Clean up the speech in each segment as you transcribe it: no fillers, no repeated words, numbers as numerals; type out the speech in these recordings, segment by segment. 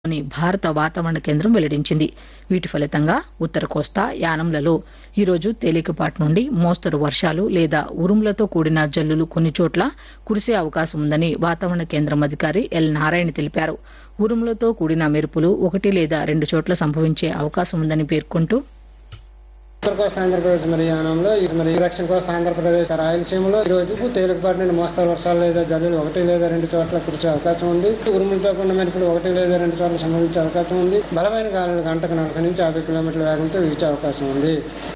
లోని భారత వాతావరణ కేంద్రం వెల్లడించింది. వీటి ఫలితంగా ఉత్తర కోస్తా, యానంలలో ఈరోజు తేలికపాటి నుండి మోస్తరు వర్షాలు లేదా ఉరుములతో కూడిన జల్లులు కొన్ని చోట్ల కురిసే అవకాశం ఉందని వాతావరణ కేంద్రం అధికారి ఎల్ నారాయణ తెలిపారు. ఉరుములతో కూడిన మెరుపులు 1 లేదా 2 చోట్ల సంభవించే అవకాశం ఉందని పేర్కొంటూ ఉత్తర కోస్తా ఆంధ్రప్రదేశ్ మరియు యానంలో దక్షిణ కోస్తా ఆంధ్రప్రదేశ్ రాయలసీమలో ఈ రోజు తేలికపాటి నుండి మోస్తరు వర్షాలు లేదా జల్లులు 1 లేదా 2 చోట్ల కురిసే అవకాశం ఉంది. ఉరుములతో కూడిన మెరుపులు 1 లేదా 2 చోట్ల సంభవించే అవకాశం ఉంది. బలమైన గాలులు గంటకు 40 నుంచి 50 కిలోమీటర్ల వేగంతో వీచే అవకాశం ఉంది.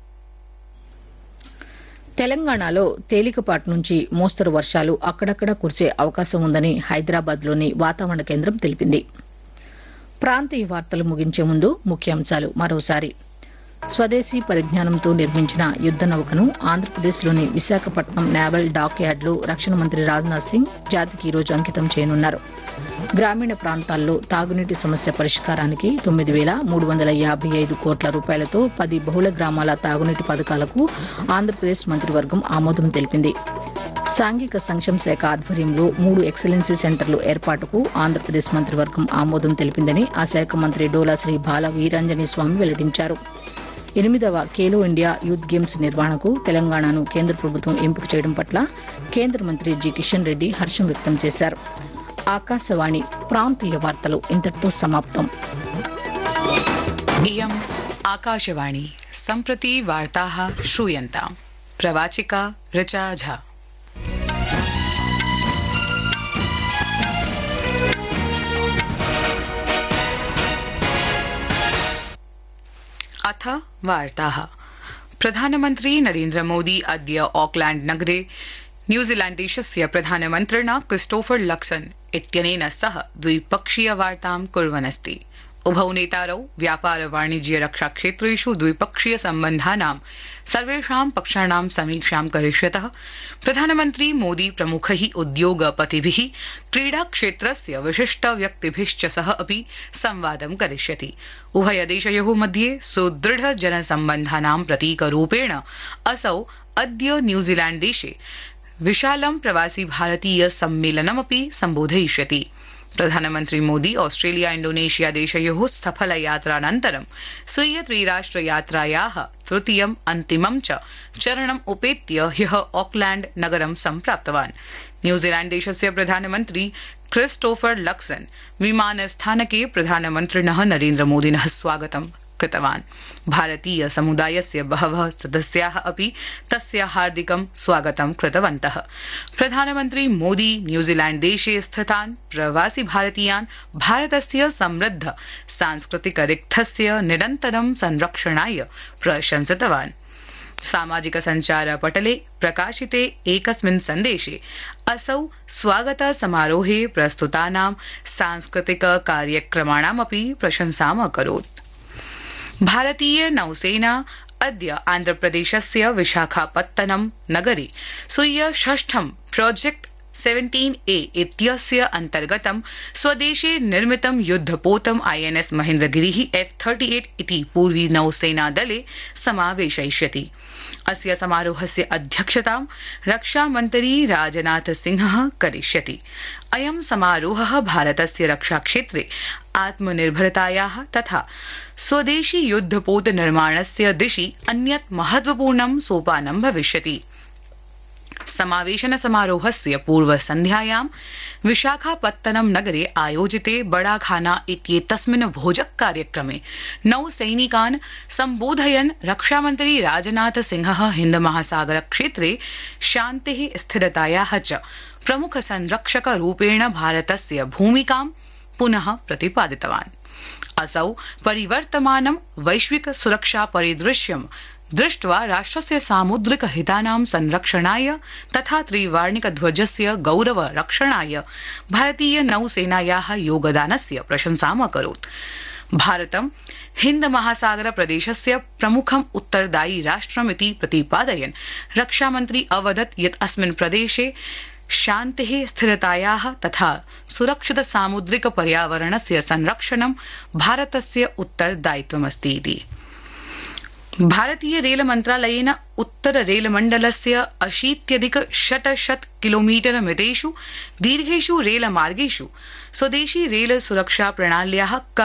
తెలంగాణలో తేలికపాటి నుంచి మోస్తరు వర్షాలు అక్కడక్కడ కురిసే అవకాశం ఉందని హైదరాబాద్లోని వాతావరణ కేంద్రం తెలిపింది. ప్రాంతీయ వార్తలు ముగించే ముందు ముఖ్యాంశాలు మరోసారి. స్వదేశీ పరిజ్ఞానంతో నిర్మించిన యుద్ద నౌకను ఆంధ్రప్రదేశ్లోని విశాఖపట్నం నేవల్ డాక్ యార్డ్లో రక్షణ మంత్రి రాజ్నాథ్ సింగ్ జాతికి ఈరోజు అంకితం చేయనున్నారు. గ్రామీణ ప్రాంతాల్లో తాగునీటి సమస్య పరిష్కారానికి 9,355 కోట్ల రూపాయలతో 10 బహుళ గ్రామాల తాగునీటి పథకాలకు ఆంధ్రప్రదేశ్ మంత్రివర్గం ఆమోదం తెలిపింది. సాంఘిక సంక్షేమ శాఖ ఆధ్వర్యంలో 3 ఎక్సలెన్సీ సెంటర్లు ఏర్పాటుకు ఆంధ్రప్రదేశ్ మంత్రివర్గం ఆమోదం తెలిపిందని ఆ శాఖ మంత్రి డోలా శ్రీ బాల వీరాంజనేయ స్వామి వెల్లడించారు. 8వ ఖేలో ఇండియా యూత్ గేమ్స్ నిర్వహణకు తెలంగాణను కేంద్ర ప్రభుత్వం ఎంపిక చేయడం పట్ల కేంద్ర మంత్రి జి కిషన్ రెడ్డి హర్షం వ్యక్తం చేశారు. ఆకాశవాణి ప్రాంతీయ వార్తలు ఇంతటితో సమాప్తం. इयम् आकाशवाणी सम्प्रति वार्ताः श्रूयन्ताम्. प्रवाचिका ऋचा झा. अथ वार्ताः. प्रधानमन्त्री नरेन्द्र मोदी अद्य ऑकलैण्ड नगरे न्यूजीलैण्डदेशस्य प्रधानमन्त्रिणा क्रिस्टोफर लक्सन इत्यनेन सह द्विपक्षीय वार्तां कुर्वन् अस्ति. उभौ नेतारौ व्यापार वाणिज्य रक्षा क्षेत्रेषु द्विपक्षीय सम्बन्धानां सर्वेषां पक्षाणां समीक्षां करिष्यतः. प्रधानमन्त्री मोदी प्रमुखैः उद्योगपतिभिः, क्रीडा क्षेत्रस्य विशिष्ट व्यक्तिभिश्च सह अपि संवादं करिष्यति. उभयदेशयोः मध्ये सुदृढ जनसम्बन्धानां प्रतीकरूपेण असौ अद्य न्यूजीलैण्डदेशे विशालं प्रवासि भारतीय सम्मेलनमपि सम्बोधयिष्यति. प्रधानमन्त्री मोदी ऑस्ट्रेलिया इंडोनेशिया देशयोः सफल यात्रानन्तरं स्वीय त्रिराष्ट्र यात्रायाः तृतीयम् अन्तिमं च चरणम् उपेत्य ह्यः ऑकलैण्ड नगरं सम्प्राप्तवान्. न्यूजीलैण्ड देशस्य प्रधानमन्त्री क्रिस्टोफर लक्सन विमानस्थानके प्रधानमन्त्रिणः नरेन्द्र मोदिनः स्वागतं कृतवान्. भारतीय समुदायस्य बहवः सदस्याः अपि तस्य हार्दिकं स्वागतं कृतवन्तः. प्रधानमन्त्री मोदी न्यूजीलैण्ड देशे स्थितान् प्रवासि भारतीयान् भारतस्य समृद्ध सांस्कृतिक रिक्थस्य निरन्तरं संरक्षणाय प्रशंसितवान्. सामाजिक संचार पटले प्रकाशिते एकस्मिन् सन्देशे असौ स्वागत समारोहे प्रस्तुतानां सांस्कृतिक कार्यक्रमाणामपि प्रशंसाम् अकरोत्. भारतीय नौसेना अद्य आन्ध्रप्रदेशस्य विशाखापत्तनम नगरे स्वीय 6ठं प्रोजेक्ट 17A इत्यस्य अन्तर्गतं स्वदेशे निर्मितं युद्धपोतं INS महेन्द्रगिरिः F-38 इति पूर्वी नौसेनादले समावेशयिष्यति. अस्य समारोहस्य अध्यक्षतां रक्षामन्त्री राजनाथ सिंहः करिष्यति. अयं समारोहः भारतस्य रक्षाक्षेत्रे आत्मनिर्भरतायाः तथा स्वदेशी युद्धपोत निर्माणस्य दिशि अन्यत् महत्वपूर्णं सोपानं भविष्यति. समावेशन समारोहस्य पूर्वसन्ध्यायां विशाखापत्तनम नगरे आयोजिते बड़ाखाना इत्येतस्मिन् भोजक कार्यक्रमे नौसैनिकान् सम्बोधयन् रक्षामन्त्री राजनाथ सिंहः हिन्दमहासागर क्षेत्रे शान्तिः स्थिरतायाः च प्रमुख संरक्षक रूपेण भारतस्य भूमिकां पुनः प्रतिपादितवान्. असौ परिवर्तमानं वैश्विक सुरक्षा परिदृश्यं दृष्ट्वा राष्ट्रस्य सामुद्रिक हितानां संरक्षणाय तथा त्रिवार्णिक ध्वजस्य गौरव रक्षणाय भारतीय नौसेनायाः योगदानस्य प्रशंसाम् अकरोत्. भारतं हिन्द महासागर प्रदेशस्य प्रमुखम् उत्तरदायि राष्ट्रमिति प्रतिपादयन् रक्षामन्त्री अवदत् यत् अस्मिन् प्रदेशे शान्तिः स्थिरतायाः तथा सुरक्षित सामुद्रिक पर्यावरणस्य संरक्षणं भारतस्य उत्तरदायित्वमस्ति इति. भारतीय रेल मन्त्रालयेन उत्तर रेलमण्डलस्य 80,100 किलोमीटर मितेषु दीर्घेषु रेलमार्गेषु स्वदेशी रेल सुरक्षा प्रणाल्याः